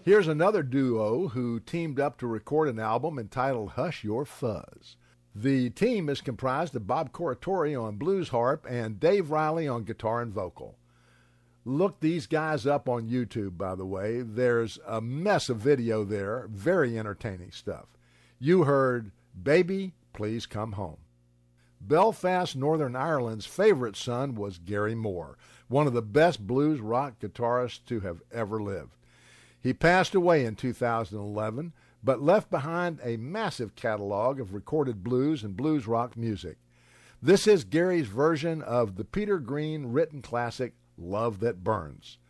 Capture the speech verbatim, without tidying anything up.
Here's another duo who teamed up to record an album entitled Hush Your Fuzz. The team is comprised of Bob Corritore on blues harp and Dave Riley on guitar and vocal. Look these guys up on YouTube, by the way. There's a mess of video there, very entertaining stuff. You heard Baby, Please Come Home. Belfast, Northern Ireland's favorite son was Gary Moore, one of the best blues rock guitarists to have ever lived. He passed away in two thousand eleven, but left behind a massive catalog of recorded blues and blues rock music. This is Gary's version of the Peter Green written classic, Love That Burns.